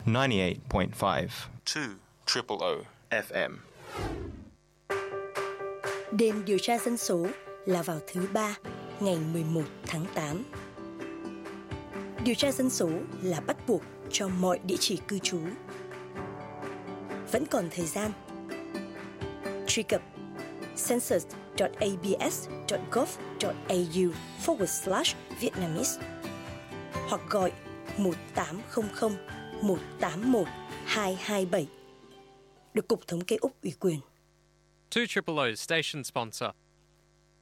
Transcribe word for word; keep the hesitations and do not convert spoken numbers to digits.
ninety-eight point five. two triple O F M. Đêm điều tra dân số là vào thứ ba, ngày mười một tháng tám. Điều tra dân số là bắt buộc cho mọi địa chỉ cư trú. Vẫn còn thời gian. Truy cập census.abs.gov.au forward slash Vietnamese hoặc gọi một tám không không một tám một hai hai bảy được Cục Thống kê Úc ủy quyền. two Triple O's station sponsor.